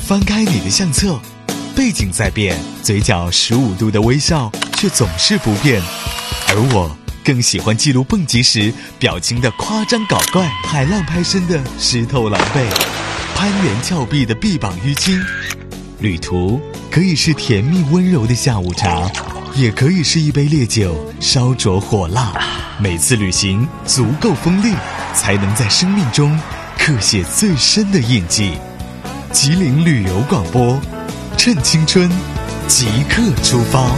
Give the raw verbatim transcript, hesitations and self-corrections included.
翻开你的相册，背景在变，嘴角十五度的微笑却总是不变。而我更喜欢记录蹦极时表情的夸张搞怪，海浪拍身的湿透狼狈，攀援峭壁的臂膀淤青。旅途可以是甜蜜温柔的下午茶，也可以是一杯烈酒烧灼火辣。每次旅行足够锋利，才能在生命中刻写最深的印记。吉林旅游广播，趁青春，即刻出发。